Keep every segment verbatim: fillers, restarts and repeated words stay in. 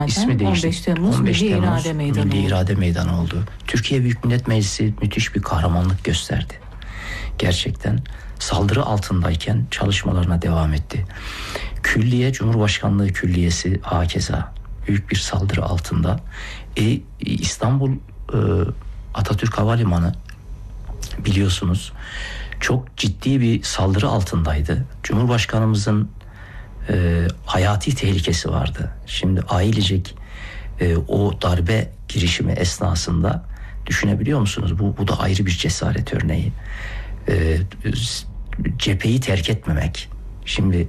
İsmi değişti. on beş Temmuz on beş Milli Temmuz İrade Meydanı Milli oldu. İrade Meydanı oldu. Türkiye Büyük Millet Meclisi müthiş bir kahramanlık gösterdi. Gerçekten saldırı altındayken çalışmalarına devam etti. Külliye, Cumhurbaşkanlığı Külliyesi hakeza büyük bir saldırı altında. E, İstanbul e, Atatürk Havalimanı biliyorsunuz çok ciddi bir saldırı altındaydı. Cumhurbaşkanımızın e, hayati tehlikesi vardı. Şimdi ailecek e, o darbe girişimi esnasında düşünebiliyor musunuz? Bu, bu da ayrı bir cesaret örneği. E, cepheyi terk etmemek. Şimdi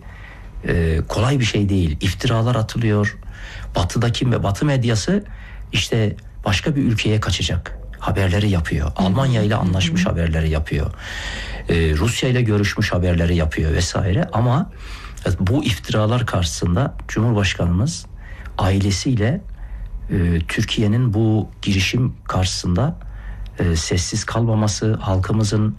e, kolay bir şey değil. İftiralar atılıyor. Batı'daki ve Batı medyası işte başka bir ülkeye kaçacak haberleri yapıyor. Almanya ile anlaşmış haberleri yapıyor. Ee, Rusya ile görüşmüş haberleri yapıyor vesaire. Ama bu iftiralar karşısında Cumhurbaşkanımız ailesiyle e, Türkiye'nin bu girişim karşısında e, sessiz kalmaması, halkımızın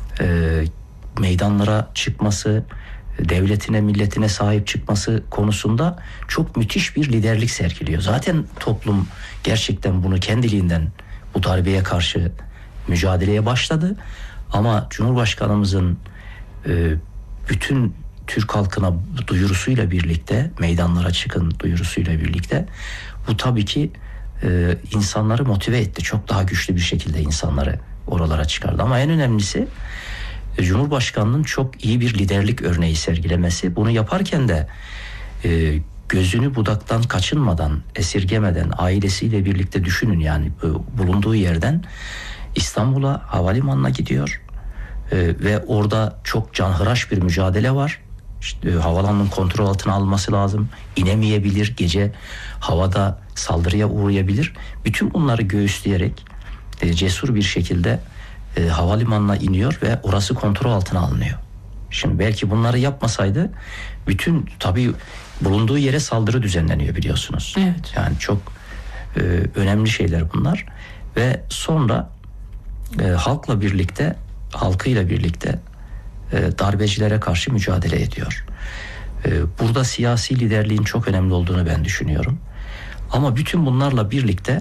e, meydanlara çıkması, devletine, milletine sahip çıkması konusunda çok müthiş bir liderlik sergiliyor. Zaten toplum gerçekten bunu kendiliğinden bu darbeye karşı mücadeleye başladı. Ama Cumhurbaşkanımızın e, bütün Türk halkına duyurusuyla birlikte, meydanlara çıkın duyurusuyla birlikte bu tabii ki e, insanları motive etti. Çok daha güçlü bir şekilde insanları oralara çıkardı. Ama en önemlisi Cumhurbaşkanının çok iyi bir liderlik örneği sergilemesi. Bunu yaparken de e, gözünü budaktan kaçınmadan, esirgemeden, ailesiyle birlikte düşünün yani e, bulunduğu yerden İstanbul'a, havalimanına gidiyor e, ve orada çok canhıraş bir mücadele var. İşte, e, havalanın kontrol altına alınması lazım. İnemeyebilir, gece havada saldırıya uğrayabilir. Bütün bunları göğüsleyerek e, cesur bir şekilde E, havalimanına iniyor ve orası kontrol altına alınıyor. Şimdi belki bunları yapmasaydı bütün tabii bulunduğu yere saldırı düzenleniyor biliyorsunuz. Evet. Yani çok e, önemli şeyler bunlar ve sonra e, halkla birlikte, halkıyla birlikte e, darbecilere karşı mücadele ediyor. E, burada siyasi liderliğin çok önemli olduğunu ben düşünüyorum. Ama bütün bunlarla birlikte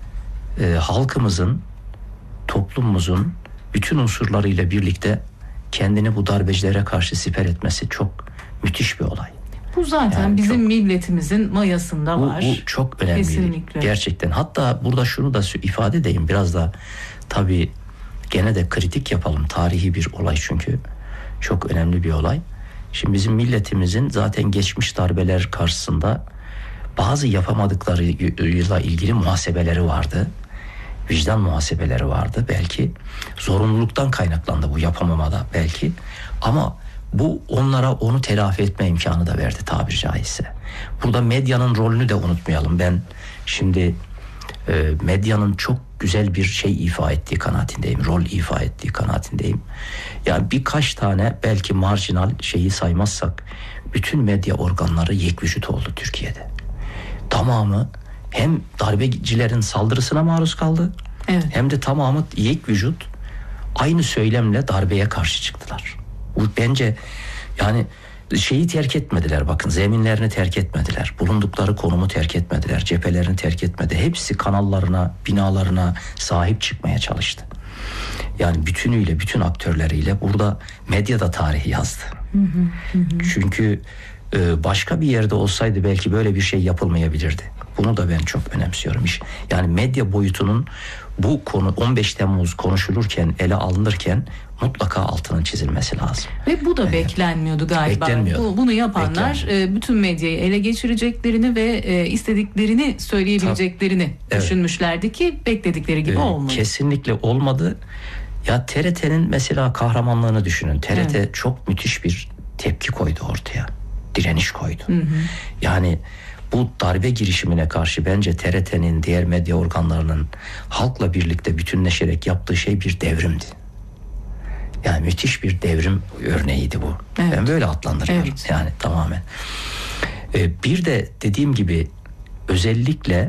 e, halkımızın, toplumumuzun bütün unsurlarıyla birlikte kendini bu darbecilere karşı siper etmesi çok müthiş bir olay. Bu zaten yani bizim çok, milletimisin mayasında bu, var. Bu çok önemli. Kesinlikle. Gerçekten. Hatta burada şunu da ifade edeyim. Biraz da tabii gene de kritik yapalım. Tarihi bir olay çünkü. Çok önemli bir olay. Şimdi bizim milletimizin zaten geçmiş darbeler karşısında bazı yapamadıklarıyla ilgili muhasebeleri vardı. Vicdan muhasebeleri vardı belki. Zorunluluktan kaynaklandı bu yapamamada belki. Ama bu onlara onu telafi etme imkanı da verdi tabiri caizse. Burada medyanın rolünü de unutmayalım. Ben şimdi e, medyanın çok güzel bir şey ifa ettiği kanaatindeyim. Rol ifa ettiği kanaatindeyim. Yani birkaç tane belki marjinal şeyi saymazsak bütün medya organları yekvücut oldu Türkiye'de. Tamamı hem darbecilerin saldırısına maruz kaldı, evet, hem de tamamı yek vücut aynı söylemle darbeye karşı çıktılar. Bu bence yani şeyi terk etmediler, bakın zeminlerini terk etmediler, bulundukları konumu terk etmediler, cephelerini terk etmedi. Hepsi kanallarına, binalarına sahip çıkmaya çalıştı. Yani bütünüyle, bütün aktörleriyle burada medyada tarihi yazdı. Hı hı, hı. Çünkü e, başka bir yerde olsaydı belki böyle bir şey yapılmayabilirdi. Bunu da ben çok önemsiyorum. Yani medya boyutunun bu konu on beş Temmuz konuşulurken, ele alınırken mutlaka altının çizilmesi lazım. Ve bu da ee, beklenmiyordu galiba. Bu, bunu yapanlar e, bütün medyayı ele geçireceklerini ve e, istediklerini söyleyebileceklerini Tabii. düşünmüşlerdi ki bekledikleri gibi ee, olmadı. Kesinlikle olmadı. Ya T R T'nin mesela kahramanlığını düşünün. T R T evet. çok müthiş bir tepki koydu ortaya. Direniş koydu. Hı hı. Yani bu darbe girişimine karşı bence T R T'nin, diğer medya organlarının halkla birlikte bütünleşerek yaptığı şey bir devrimdi. Yani müthiş bir devrim örneğiydi bu. Evet. Ben böyle adlandırıyorum. Evet. Yani tamamen. Ee, bir de dediğim gibi özellikle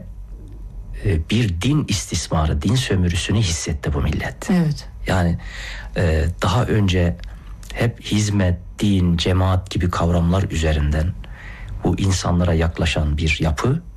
e, bir din istismarı, din sömürüsünü hissetti bu millet. Evet. Yani e, daha önce hep hizmet, din, cemaat gibi kavramlar üzerinden bu insanlara yaklaşan bir yapı